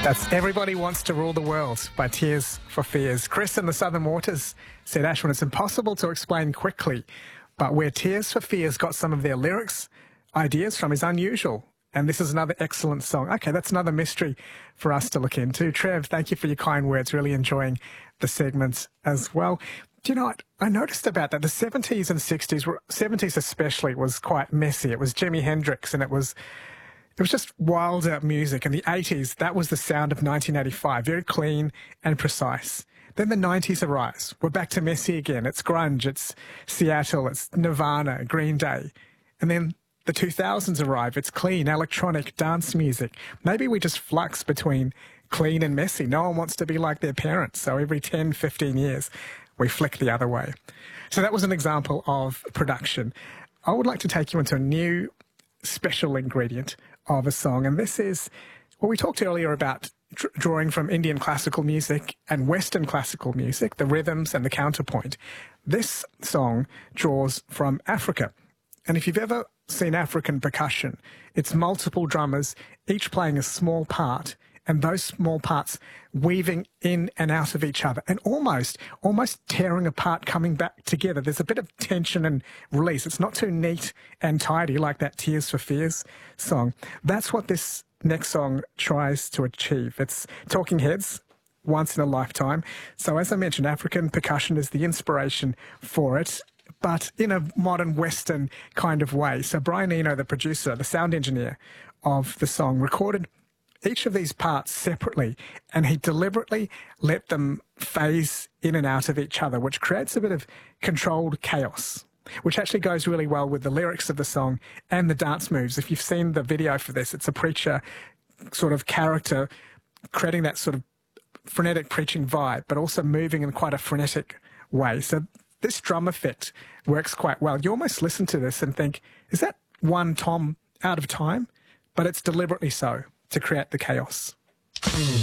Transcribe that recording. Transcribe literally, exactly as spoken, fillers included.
That's Everybody Wants to Rule the World by Tears for Fears. Chris in the Southern Waters said, Ashwin, it's impossible to explain quickly, but where Tears for Fears got some of their lyrics ideas from is unusual. And this is another excellent song. Okay, that's another mystery for us to look into. Trev, thank you for your kind words. Really enjoying the segment as well. Do you know what? I noticed about that. The seventies and sixties, were, seventies especially, was quite messy. It was Jimi Hendrix and it was... It was just wild out music. In the eighties, that was the sound of nineteen eighty-five, very clean and precise. Then the nineties arise. We're back to messy again. It's grunge, it's Seattle, it's Nirvana, Green Day. And then the two thousands arrive. It's clean, electronic, dance music. Maybe we just flux between clean and messy. No one wants to be like their parents. So every ten, fifteen years, we flick the other way. So that was an example of production. I would like to take you into a new special ingredient of a song, and this is what we talked earlier about dr drawing from Indian classical music and Western classical music, the rhythms and the counterpoint. This song draws from Africa, and if you've ever seen African percussion, it's multiple drummers, each playing a small part, and those small parts weaving in and out of each other and almost, almost tearing apart, coming back together. There's a bit of tension and release. It's not too neat and tidy like that Tears for Fears song. That's what this next song tries to achieve. It's Talking Heads, Once in a Lifetime. So as I mentioned, African percussion is the inspiration for it, but in a modern Western kind of way. So Brian Eno, the producer, the sound engineer of the song, recorded each of these parts separately, and he deliberately let them phase in and out of each other, which creates a bit of controlled chaos, which actually goes really well with the lyrics of the song and the dance moves. If you've seen the video for this, it's a preacher sort of character creating that sort of frenetic preaching vibe, but also moving in quite a frenetic way. So this drum effect works quite well. You almost listen to this and think, is that one tom out of time? But it's deliberately so, to create the chaos.